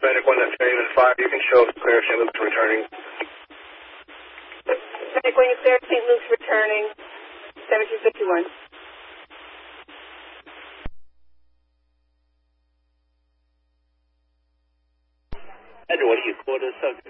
Medic 1, that's Area 5. You can show clear St. Luke's returning. Medic 1, you're clear St. Luke's returning. 1751. Andrew, what do you quote as subject?